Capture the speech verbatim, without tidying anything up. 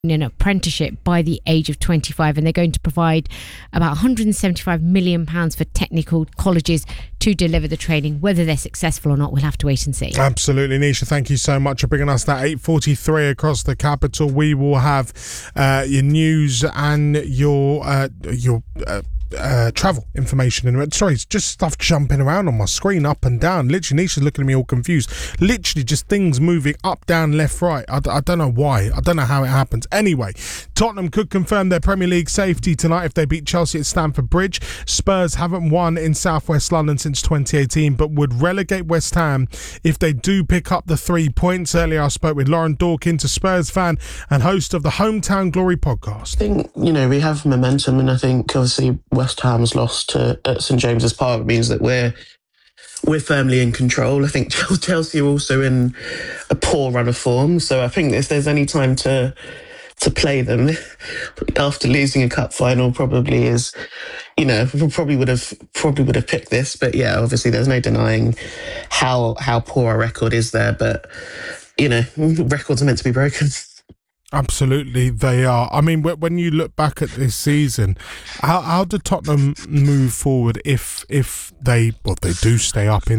an apprenticeship by the age of twenty-five, and they're going to provide about one hundred seventy-five million pounds for technical colleges to deliver the training. Whether they're successful or not, we'll have to wait and see. Absolutely. Nisha, thank you so much for bringing us that. Eight forty-three across the capital. We will have uh, your news and your uh, your uh, Uh, travel information and sorry, it's just stuff jumping around on my screen up and down. Literally, Nisha's looking at me all confused. Literally, just things moving up, down, left, right. I, I don't know why. I don't know how it happens. Anyway, Tottenham could confirm their Premier League safety tonight if they beat Chelsea at Stamford Bridge. Spurs haven't won in South West London since twenty eighteen, but would relegate West Ham if they do pick up the three points. Earlier, I spoke with Lauren Dawkins, a Spurs fan and host of the Hometown Glory podcast. I think, you know, we have momentum, and I think obviously West Ham's loss to at St James's Park means that we're we're firmly in control. I think Chelsea are also in a poor run of form, so I think if there's any time to to play them after losing a cup final, probably is, you know, probably would have probably would have picked this. But yeah, obviously there's no denying how how poor our record is there. But you know, records are meant to be broken. Absolutely, they are. I mean, when you look back at this season, how how did Tottenham move forward if if they well they do stay up in